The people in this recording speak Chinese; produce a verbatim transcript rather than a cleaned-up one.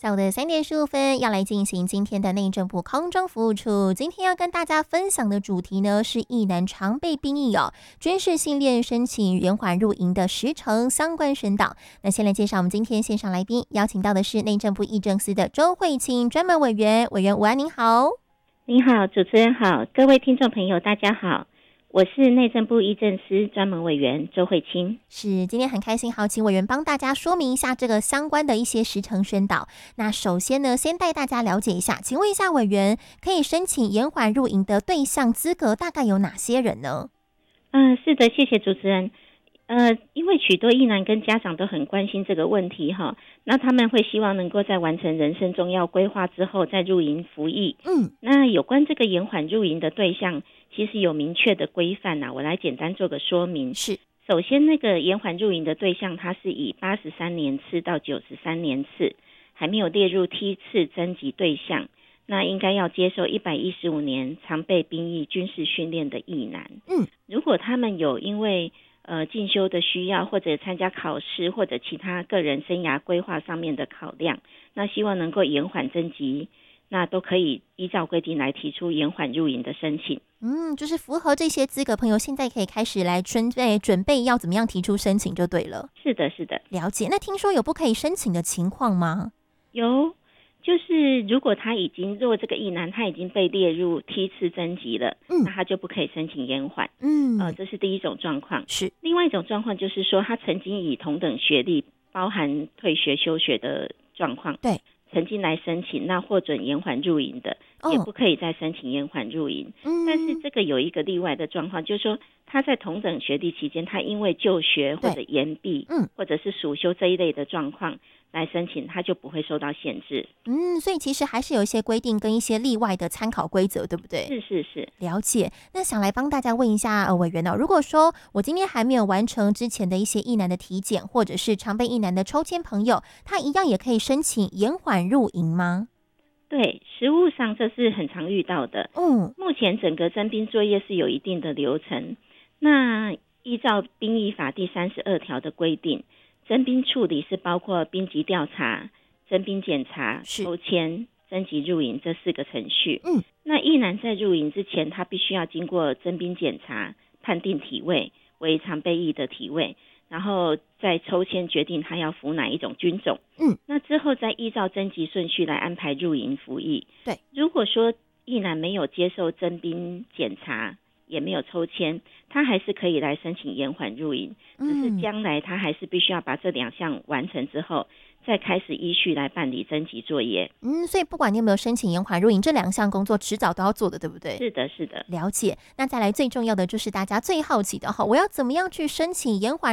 下午的三点十五分，要来进行今天的内政部空中服务处。今天要跟大家分享的主题呢，是役男常备兵役哦，军事训练申请延缓入营的时程相关宣导。那先来介绍我们今天线上来宾，邀请到的是内政部役政司的周慧清专门委员。委员午安，您好。 您好，主持人好，各位听众朋友大家好。我是内政部役政司专门委员周慧清。 是，今天很开心，好，请委员帮大家说明一下这个相关的一些时程宣导。那首先呢，先带大家了解一下，请问一下委员，可以申请延缓入营的对象资格大概有哪些人呢？ 嗯、呃，是的，谢谢主持人。呃，因为许多役男跟家长都很关心这个问题哈，那他们会希望能够在完成人生重要规划之后再入营服役。 嗯， 那有关这个延缓入营的对象，其实有明确的规范呐，我来简单做个说明。 是， 首先那个延缓入营的对象，它是以八十三年次到九十三年次，还没有列入梯次征集对象，那应该要接受一百一十五年常备兵役军事训练的役男。 嗯， 如果他们有因为呃进修的需要，或者参加考试，或者其他个人生涯规划上面的考量，那希望能够延缓征集，那都可以依照规定来提出延缓入营的申请。 嗯，就是符合这些资格朋友，现在可以开始来准备准备要怎么样提出申请就对了。 是的，是的。 了解。那听说有不可以申请的情况吗？ 有。就是如果他已经，如果这个役男他已经被列入梯次征集了，嗯，那他就不可以申请延缓，嗯，呃，这是第一种状况。 是，另外一种状况就是说，他曾经以同等学历，包含退学休学的状况， 对， 曾经来申请，那获准延缓入营的，哦，也不可以再申请延缓入营。嗯，但是这个有一个例外的状况，就是说他在同等学历期间，他因为就学或者延毕，嗯，或者是暑修这一类的状况来申请，他就不会受到限制。 嗯，所以其实还是有一些规定跟一些例外的参考规则，对不对？ 是是是， 了解。那想来帮大家问一下呃委员哦，如果说我今天还没有完成之前的一些役男的体检，或者是常备役男的抽签朋友，他一样也可以申请延缓入营吗？ 对，实务上这是很常遇到的。嗯，目前整个征兵作业是有一定的流程。那依照兵役法第三十二条的规定，征兵处理是包括兵籍调查、征兵检查、抽签、征集入营这四个程序。嗯，那役男在入营之前，他必须要经过征兵检查，判定体位为常备役的体位，然后再抽签决定他要服哪一种军种。嗯，那之后再依照征集顺序来安排入营服役。 对， 如果说役男没有接受征兵检查，也没有抽签，他还是可以来申请延缓入营，只是将来他还是必须要把这两项完成之后，再开始依序来办理征集作业。 嗯，所以不管你有没有申请延缓入营，这两项工作迟早都要做的，对不对？ 是的，是的。 了解。那再来最重要的就是大家最好奇的哈，我要怎么样去申请延缓